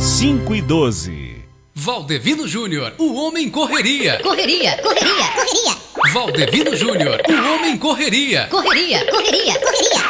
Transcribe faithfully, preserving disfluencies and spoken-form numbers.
cinco e doze. Valdevino Júnior, o homem correria. Correria, correria, correria. Valdevino Júnior, o homem correria. Correria, correria, correria.